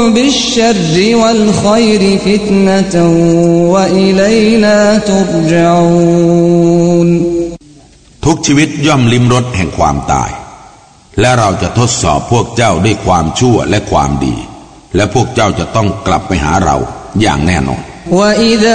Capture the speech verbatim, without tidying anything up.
بالشر والخير فتنة وإلينا ترجعون ทุกชีวิตย่อมลิ้มรสแห่งความตายและเราจะทดสอบพวกเจ้าด้วยความชั่วและความดีและพวกเจ้าจะต้องกลับไปหาเราอย่างแน่นอน